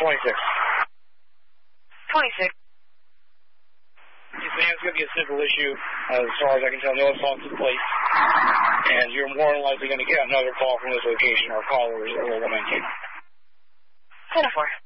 26. 26. Yes, ma'am, it's going to be a simple issue. As far as I can tell, no assaults in place. And you're more than likely going to get another call from this location. Our caller is 019. 10-4.